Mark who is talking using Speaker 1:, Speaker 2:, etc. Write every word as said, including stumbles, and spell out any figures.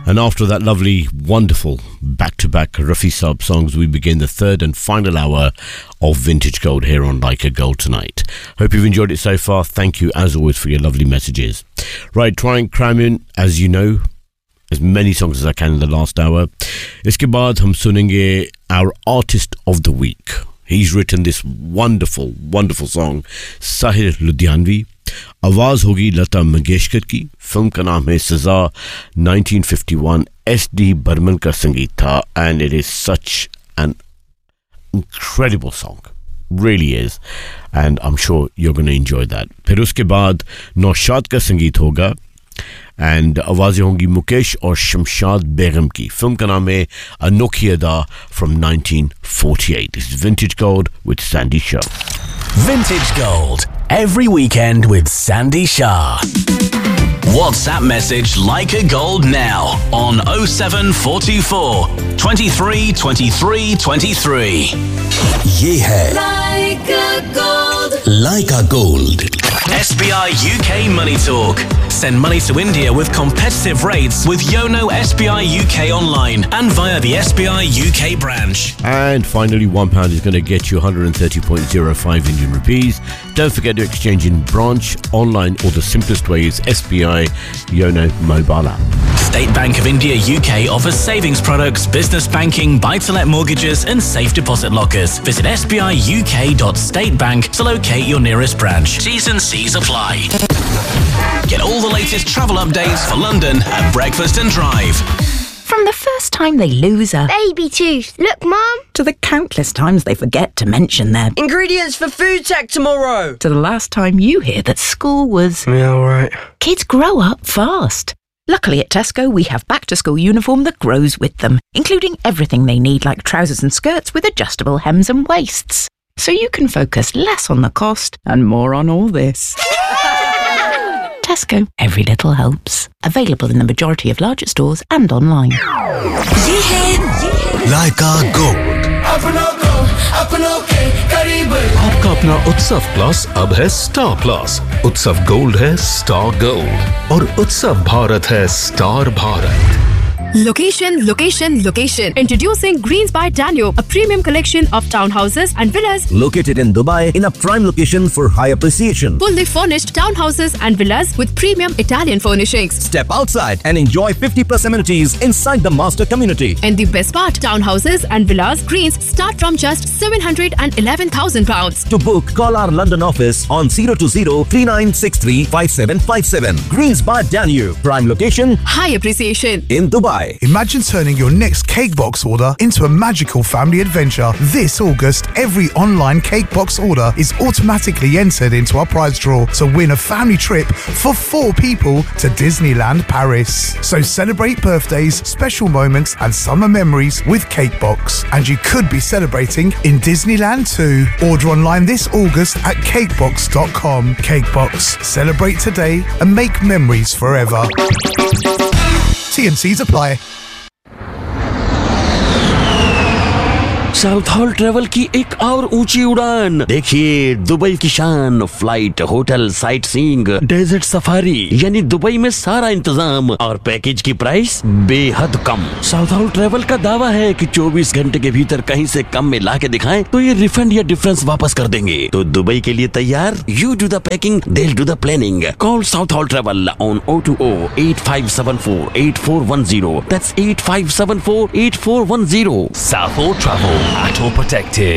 Speaker 1: And after that lovely, wonderful back-to-back Rafi Saab songs, we begin the third and final hour of Vintage Gold here on Like a Gold tonight. Hope you've enjoyed it so far. Thank you, as always, for your lovely messages. Right, try and cram in, as you know, as many songs as I can in the last hour. Iske baad hum sunenge our Artist of the Week. He's written this wonderful, wonderful song, Sahir Ludhianvi. आवाज होगी लता मंगेशकर की. Film का नाम है सजा. nineteen fifty-one S D Burman का संगीत था, and it is such an incredible song, really is, and I'm sure you're going to enjoy that. फिर उसके बाद नौशाद का संगीत होगा, and आवाज़ें होंगी मुकेश और शमशाद बेगम की. फिल्म का नाम है अनोखी अदा from nineteen forty-eight. This is Vintage Gold with Sandy Shah.
Speaker 2: Vintage Gold, every weekend with Sandy Shah. WhatsApp message Like a Gold now on oh seven four two four, twenty-three twenty-three twenty-three.
Speaker 3: ये है
Speaker 4: Like a Gold.
Speaker 3: Like a Gold.
Speaker 2: S B I U K Money Talk. Send money to India with competitive rates with Yono S B I U K online and via the S B I U K branch.
Speaker 1: And finally, one pound is going to get you one hundred thirty point oh five Indian rupees. Don't forget to exchange in branch, online, or the simplest way is S B I Yono mobile app.
Speaker 2: State Bank of India U K offers savings products, business banking, buy-to-let mortgages and safe deposit lockers. Visit s b i u k dot state bank to locate your nearest branch. T's and C's apply. Get all the latest travel updates for London at Breakfast and Drive.
Speaker 5: From the first time they lose a
Speaker 6: baby tooth. Look, Mum.
Speaker 5: to the countless times they forget to mention their
Speaker 7: ingredients for food tech tomorrow,
Speaker 5: to the last time you hear that school was...
Speaker 7: Yeah, all right.
Speaker 5: Kids grow up fast. Luckily at Tesco, we have back-to-school uniform that grows with them, including everything they need like trousers and skirts with adjustable hems and waists. So you can focus less on the cost and more on all this. Tesco, every little helps. Available in the majority of larger stores and online.
Speaker 3: Like a Gold.
Speaker 8: आपका अपना उत्सव plus अब है star plus. उत्सव gold है star gold और उत्सव भारत है star Bharat.
Speaker 9: Location, location, location. Introducing Greens by Danube, a premium collection of townhouses and villas
Speaker 10: located in Dubai in a prime location for high appreciation.
Speaker 9: Fully furnished townhouses and villas with premium Italian furnishings.
Speaker 10: Step outside and enjoy fifty plus amenities inside the master community.
Speaker 9: And the best part, townhouses and villas Greens start from just seven hundred eleven thousand pounds.
Speaker 10: To book, call our London office on zero two zero, three nine six three, five seven five seven. Greens by Danube, prime location,
Speaker 9: high appreciation
Speaker 10: in Dubai.
Speaker 11: Imagine turning your next cake box order into a magical family adventure. This August, every online cake box order is automatically entered into our prize draw to win a family trip for four people to Disneyland Paris. So celebrate birthdays, special moments and summer memories with Cakebox. And you could be celebrating in Disneyland too. Order online this August at cakebox dot com. Cakebox. Celebrate today and make memories forever. T and C's apply.
Speaker 12: South hall travel की एक और ऊंची उड़ान. देखिए Dubai की शान, flight, hotel, sight seeing, desert safari, यानी Dubai में सारा इंतजाम और पैकेज की प्राइस बेहद कम. साउथ हॉल ट्रेवल का दावा है कि चौबीस घंटे के भीतर कहीं से कम में ला के दिखाएं तो ये रिफंड या डिफरेंस वापस कर देंगे. तो दुबई के लिए तैयार? You do the packing, they'll do the planning. Call South Hall Travel on oh two oh, eight five seven four, eight four one zero. That's eight five seven four, eight four one zero.
Speaker 2: South Hall Travel. At all protected.